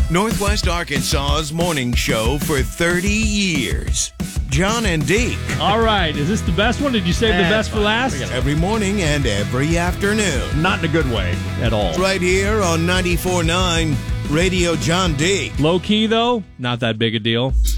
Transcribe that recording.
Northwest Arkansas's morning show for 30 years. John and Deke. All right. Is this the best one? Did you save the best for last? Every morning and every afternoon. Not in a good way at all. Right here on 94.9 Radio John D. Low key, though, not that big a deal.